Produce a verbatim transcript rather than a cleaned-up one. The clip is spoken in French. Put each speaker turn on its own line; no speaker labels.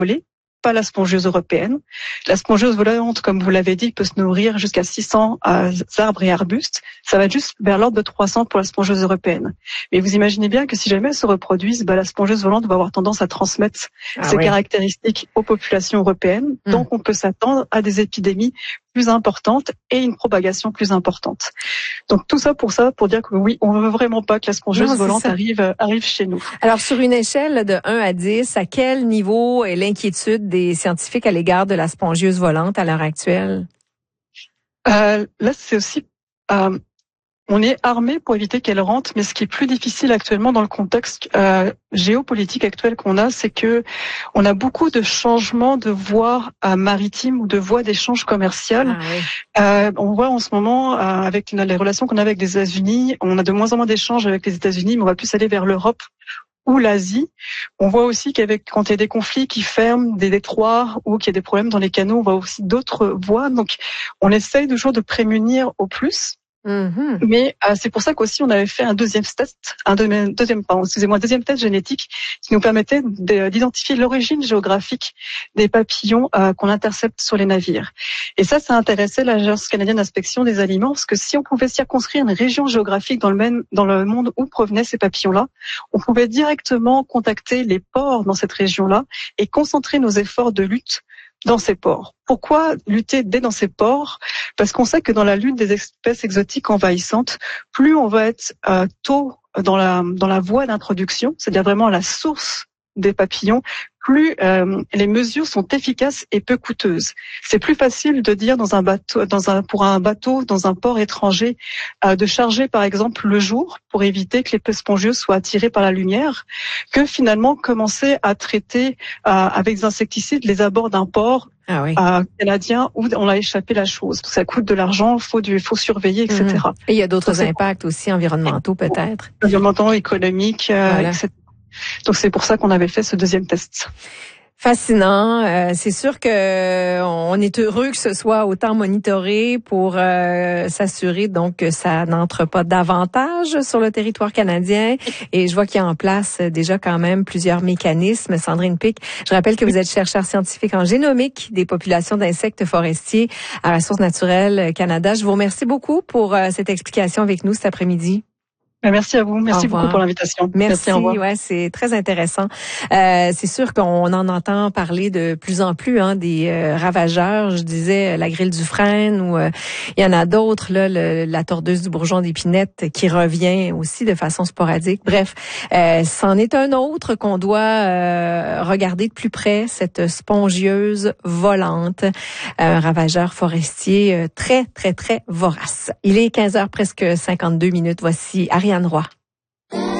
volée, pas la spongieuse européenne. La spongieuse volante, comme vous l'avez dit, peut se nourrir jusqu'à six cents euh, arbres et arbustes. Ça va juste vers l'ordre de trois cents pour la spongieuse européenne. Mais vous imaginez bien que si jamais elles se reproduisent, bah, la spongieuse volante va avoir tendance à transmettre ah ses oui. caractéristiques aux populations européennes. Mmh. Donc, on peut s'attendre à des épidémies plus importantes et une propagation plus importante. Donc, tout ça pour ça, pour dire que oui, on ne veut vraiment pas que la spongieuse non, volante arrive, arrive chez nous.
Alors, sur une échelle de un à dix, à quel niveau est l'inquiétude des scientifiques à l'égard de la spongieuse volante à l'heure actuelle?
Euh, là, c'est aussi... Euh, on est armé pour éviter qu'elle rentre, mais ce qui est plus difficile actuellement dans le contexte euh, géopolitique actuel qu'on a, c'est que on a beaucoup de changements de voies euh, maritimes ou de voies d'échange commercial. Ah, oui. euh, on voit en ce moment, euh, avec les relations qu'on a avec les États-Unis, on a de moins en moins d'échanges avec les États-Unis, mais on va plus aller vers l'Europe ou l'Asie. On voit aussi qu'avec quand il y a des conflits qui ferment des détroits ou qu'il y a des problèmes dans les canaux, on voit aussi d'autres voies. Donc, on essaye toujours de prémunir au plus. Mm-hmm. Mais euh, c'est pour ça qu'aussi on avait fait un deuxième test, un deuxième, deuxième pardon, excusez-moi, deuxième test génétique qui nous permettait d'identifier l'origine géographique des papillons euh, qu'on intercepte sur les navires. Et ça, ça intéressait l'Agence canadienne d'inspection des aliments parce que si on pouvait circonscrire une région géographique dans le même dans le monde où provenaient ces papillons-là, on pouvait directement contacter les ports dans cette région-là et concentrer nos efforts de lutte dans ces ports. Pourquoi lutter dès dans ces ports? Parce qu'on sait que dans la lutte des espèces exotiques envahissantes, plus on va être euh, tôt dans la dans la voie d'introduction, c'est-à-dire vraiment à la source des papillons, plus euh, les mesures sont efficaces et peu coûteuses. C'est plus facile de dire dans un bateau, dans un pour un bateau dans un port étranger, euh, de charger par exemple le jour pour éviter que les spongieuses soient attirées par la lumière, que finalement commencer à traiter euh, avec des insecticides les abords d'un port. Ah oui. euh, canadien où on a échappé la chose. Ça coûte de l'argent, il faut du, faut surveiller, et cetera.
Mmh. Et il y a d'autres Donc, impacts aussi environnementaux peut-être.
Environnementaux, économiques, euh, voilà. et cetera. Donc c'est pour ça qu'on avait fait ce deuxième test.
Fascinant. Euh, c'est sûr que on est heureux que ce soit autant monitoré pour euh, s'assurer donc que ça n'entre pas davantage sur le territoire canadien. Et je vois qu'il y a en place déjà quand même plusieurs mécanismes. Sandrine Pic, je rappelle que vous êtes chercheur scientifique en génomique des populations d'insectes forestiers à Ressources naturelles Canada. Je vous remercie beaucoup pour euh, cette explication avec nous cet après-midi.
Merci à vous. Merci beaucoup pour l'invitation.
Merci. Merci ouais, c'est très intéressant. Euh, c'est sûr qu'on en entend parler de plus en plus hein, des euh, ravageurs. Je disais la grille du frêne ou euh, il y en a d'autres là, le, la tordeuse du bourgeon d'épinette qui revient aussi de façon sporadique. Bref, euh, c'en est un autre qu'on doit euh, regarder de plus près, cette spongieuse volante, un ravageur forestier euh, très très très vorace. Il est quinze heures presque cinquante-deux minutes. Voici Ariane Roy.